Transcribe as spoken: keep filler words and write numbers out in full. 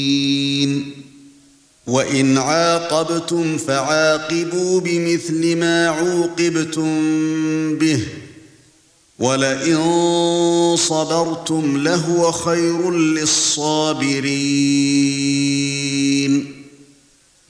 وَإِنْ عَاقَبْتُمْ فَعَاقِبُوا بِمِثْلِ مَا عُوقِبْتُمْ بِهِ وَلَئِنْ صَبَرْتُمْ لَهُوَ خَيْرٌ لِلصَّابِرِينَ